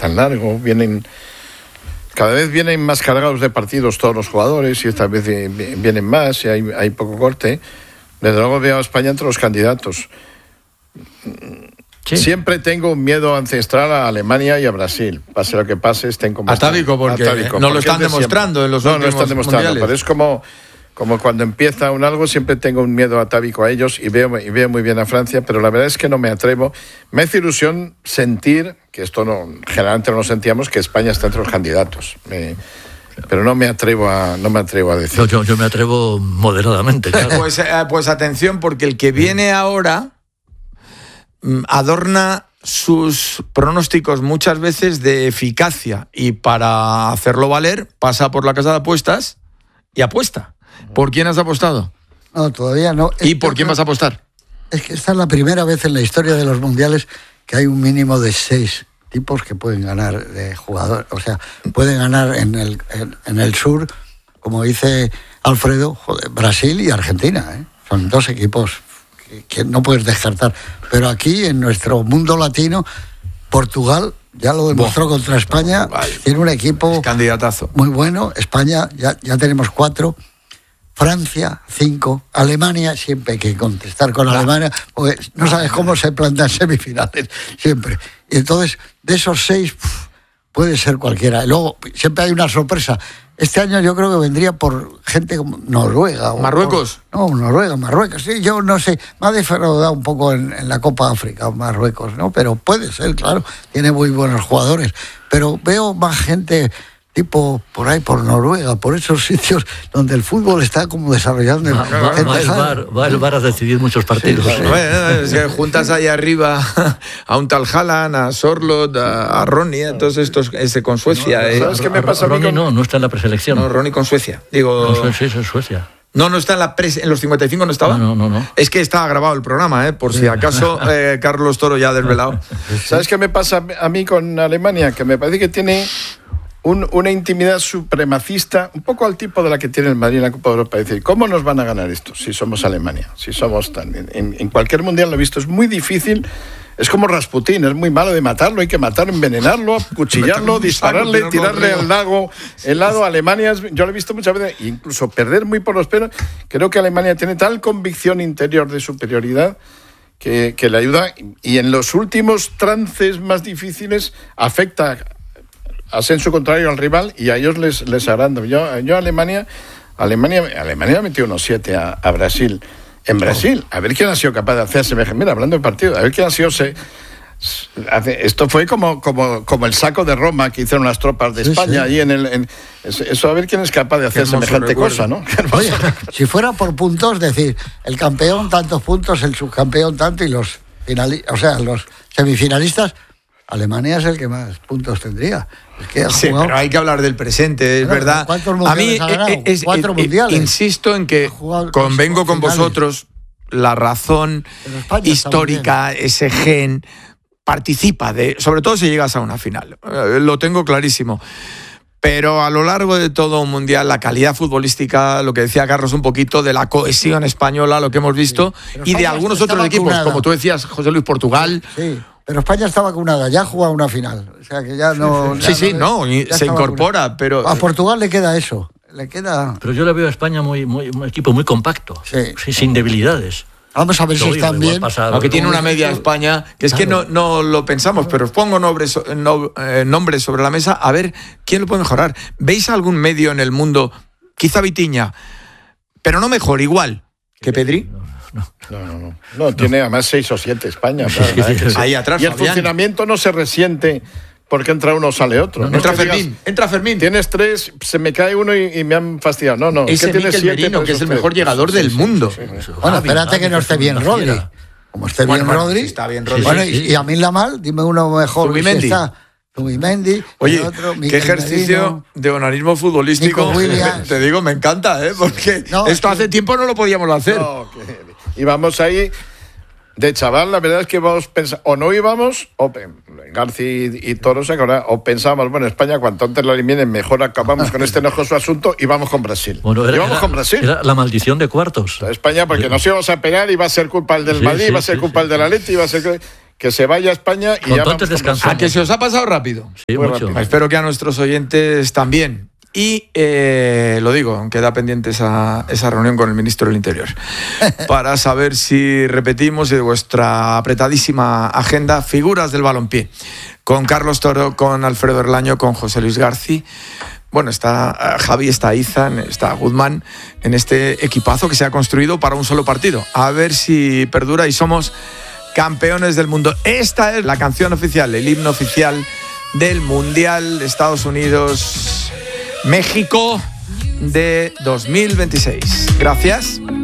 tan largo, cada vez vienen más cargados de partidos todos los jugadores y esta vez vienen más y hay poco corte. Desde luego veo a España entre los candidatos. Sí. Siempre tengo un miedo ancestral a Alemania y a Brasil. Pase lo que pase, estén como atávico, porque no lo están demostrando en los últimos no lo están demostrando, mundiales. Pero es como cuando empieza algo, siempre tengo un miedo atávico a ellos y veo muy bien a Francia, pero la verdad es que no me atrevo. Me hace ilusión sentir, que esto generalmente no lo sentíamos, que España está entre los candidatos. Pero no me atrevo a decir. Yo me atrevo moderadamente. Claro. Pues atención, porque el que viene ahora adorna sus pronósticos muchas veces de eficacia y para hacerlo valer pasa por la casa de apuestas y apuesta. ¿Por quién has apostado? No, todavía no. ¿Y por quién vas a apostar? Es que esta es la primera vez en la historia de los mundiales que hay un mínimo de 6 tipos que pueden ganar de jugador. O sea, pueden ganar en el sur, como dice Alfredo, Brasil y Argentina. Son 2 equipos que no puedes descartar. Pero aquí, en nuestro mundo latino, Portugal ya lo demostró contra España. Tiene un equipo candidatazo muy bueno. España, ya tenemos 4. Francia, 5. Alemania, siempre hay que contestar con Alemania, porque no sabes cómo se plantean semifinales, siempre. Y entonces, de esos 6, puede ser cualquiera. Y luego, siempre hay una sorpresa. Este año yo creo que vendría por gente como Noruega. ¿Marruecos? Noruega, Marruecos. Sí, yo no sé. Me ha defraudado un poco en la Copa África, Marruecos, ¿no? Pero puede ser, claro. Tiene muy buenos jugadores. Pero veo más gente tipo por ahí, por Noruega, por esos sitios donde el fútbol está como desarrollando. Va el VAR a decidir muchos partidos. Sí. Bueno, si juntas ahí arriba a un tal Haaland, a Sorloth, a Ronnie, todos estos con Suecia. ¿Sabes qué me pasa? Ronnie no está en la preselección. No, Ronnie con Suecia. Sí, es Suecia. No está en los 55, ¿no estaba? No. Es que estaba grabado el programa, por si acaso Carlos Toro ya ha desvelado. ¿Sabes qué me pasa a mí con Alemania? Que me parece que tiene una intimidad supremacista, un poco al tipo de la que tiene el Madrid en la Copa de Europa. Es decir, ¿cómo nos van a ganar esto si somos Alemania? Si somos en cualquier mundial lo he visto, es muy difícil. Es como Rasputín, es muy malo de matarlo, hay que matarlo, envenenarlo, cuchillarlo, dispararle, tirarle al lago helado. Alemania, yo lo he visto muchas veces, incluso perder muy por los pelos. Creo que Alemania tiene tal convicción interior de superioridad que le ayuda, y en los últimos trances más difíciles afecta a sensu contrario al rival y a ellos les agranda. Yo Alemania ha metido unos 7 a Brasil. En Brasil, a ver quién ha sido capaz de hacer semejante. Mira, hablando del partido, a ver quién ha sido. Esto fue como el saco de Roma que hicieron las tropas de España ahí eso, a ver quién es capaz de hacer semejante cosa, ¿no? Oye, si fuera por puntos, decir, el campeón tantos puntos, el subcampeón tanto y los semifinalistas, Alemania es el que más puntos tendría. Es que sí, pero hay que hablar del presente, es verdad. ¿Cuántos mundiales ha ganado? 4 mundiales. Insisto en que convengo con vosotros, la razón histórica, ese gen, participa sobre todo si llegas a una final. Lo tengo clarísimo. Pero a lo largo de todo un mundial, la calidad futbolística, lo que decía Carlos un poquito, de la cohesión española, lo que hemos visto, y de algunos otros equipos, como tú decías, José Luis, Portugal. Sí. Pero España está vacunada, ya ha jugado una final. O sea que ya no. Se incorpora, vacunada. Pero. A Portugal le queda eso. Pero yo le veo a España un equipo muy compacto, sin debilidades. Vamos a ver si están bien. Aunque tiene una media España, que es que no lo pensamos, pero os pongo nombres sobre la mesa, a ver quién lo puede mejorar. ¿Veis algún medio en el mundo, quizá Vitinha, pero no mejor, igual que Pedri? No, tiene además 6 o 7 España. Ahí atrás, y el funcionamiento no se resiente porque entra uno o sale otro. Entra Fermín. Tienes 3, se me cae uno y me han fastidiado. No. Ese que Mikel Merino, que es el mejor llegador del mundo. Bueno, espérate que no esté bien Rodri. Como esté bien Rodri. Está bien Rodri. Bueno, y a mí Lamal, dime uno mejor. Zubimendi. Oye, qué ejercicio Merino, de onanismo futbolístico. Te digo, me encanta, porque esto hace tiempo no lo podíamos hacer. Y vamos ahí, de chaval, la verdad es que vamos pensando, o no íbamos, o García y Toros, o pensábamos, bueno, España, cuanto antes la eliminen, mejor acabamos con este enojoso asunto y vamos con Brasil. Con Brasil. Era la maldición de cuartos. España, porque nos íbamos a pelear, iba a ser culpa del Madrid, iba a ser culpa del Atleti, iba a ser... que se vaya a España y ya vamos descansamos. ¿A que se os ha pasado rápido? Sí, muy mucho. rápido. Espero que a nuestros oyentes también. Y lo digo, queda pendiente esa reunión con el ministro del Interior para saber si repetimos de vuestra apretadísima agenda figuras del balompié. Con Carlos Toro, con Alfredo Erlaño, con José Luis García. Bueno, está Javi, está Izan, está Guzmán en este equipazo que se ha construido para un solo partido. A ver si perdura y somos campeones del mundo. Esta es la canción oficial, el himno oficial del Mundial de Estados Unidos México de 2026. Gracias.